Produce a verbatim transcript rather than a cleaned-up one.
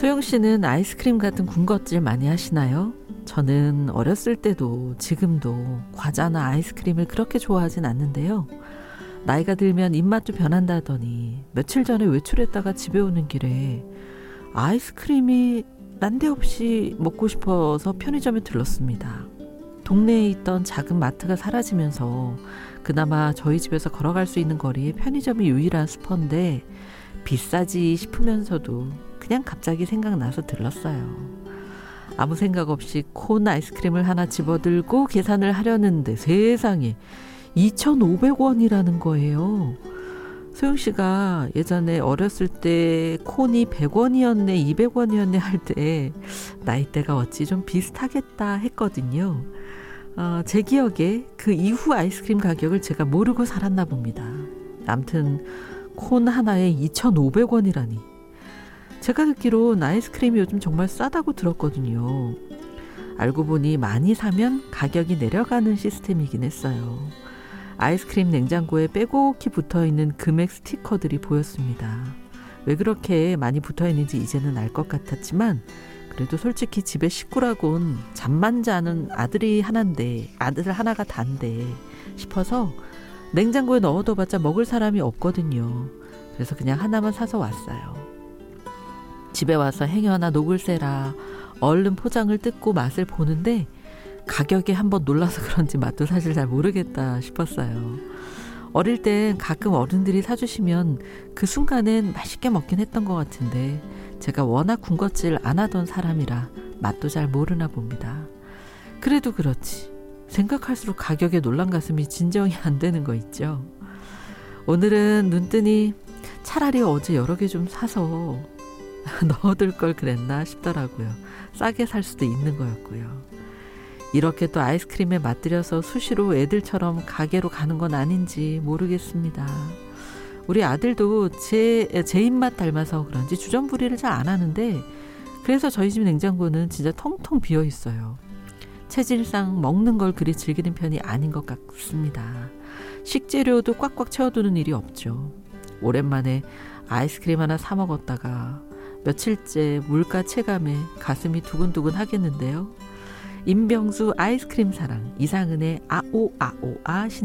소영 씨는 아이스크림 같은 군것질 많이 하시나요? 저는 어렸을 때도 지금도 과자나 아이스크림을 그렇게 좋아하진 않는데요. 나이가 들면 입맛도 변한다더니 며칠 전에 외출했다가 집에 오는 길에 아이스크림이 난데없이 먹고 싶어서 편의점에 들렀습니다. 동네에 있던 작은 마트가 사라지면서 그나마 저희 집에서 걸어갈 수 있는 거리에 편의점이 유일한 슈퍼인데 비싸지 싶으면서도 그냥 갑자기 생각나서 들렀어요. 아무 생각 없이 콘 아이스크림을 하나 집어들고 계산을 하려는데 세상에 이천오백 원이라는 거예요. 소영씨가 예전에 어렸을 때 콘이 백 원이었네 이백 원이었네 할 때 나이대가 어찌 좀 비슷하겠다 했거든요. 어, 제 기억에 그 이후 아이스크림 가격을 제가 모르고 살았나 봅니다. 아무튼 콘 하나에 이천오백 원이라니. 제가 듣기로 아이스크림이 요즘 정말 싸다고 들었거든요. 알고 보니 많이 사면 가격이 내려가는 시스템이긴 했어요. 아이스크림 냉장고에 빼곡히 붙어있는 금액 스티커들이 보였습니다. 왜 그렇게 많이 붙어있는지 이제는 알 것 같았지만 그래도 솔직히 집에 식구라곤 잠만 자는 아들이 하나인데 아들 하나가 단데 싶어서 냉장고에 넣어둬봤자 먹을 사람이 없거든요. 그래서 그냥 하나만 사서 왔어요. 집에 와서 행여나 녹을세라 얼른 포장을 뜯고 맛을 보는데 가격에 한번 놀라서 그런지 맛도 사실 잘 모르겠다 싶었어요. 어릴 땐 가끔 어른들이 사주시면 그 순간엔 맛있게 먹긴 했던 것 같은데 제가 워낙 군것질 안 하던 사람이라 맛도 잘 모르나 봅니다. 그래도 그렇지 생각할수록 가격에 놀란 가슴이 진정이 안 되는 거 있죠. 오늘은 눈 뜨니 차라리 어제 여러 개 좀 사서 넣어둘 걸 그랬나 싶더라고요. 싸게 살 수도 있는 거였고요. 이렇게 또 아이스크림에 맛들여서 수시로 애들처럼 가게로 가는 건 아닌지 모르겠습니다. 우리 아들도 제, 제 입맛 닮아서 그런지 주전부리를 잘 안 하는데 그래서 저희 집 냉장고는 진짜 텅텅 비어 있어요. 체질상 먹는 걸 그리 즐기는 편이 아닌 것 같습니다. 식재료도 꽉꽉 채워두는 일이 없죠. 오랜만에 아이스크림 하나 사 먹었다가 며칠째 물가 체감에 가슴이 두근두근 하겠는데요. 임병수 아이스크림 사랑, 이상은의 아오아오아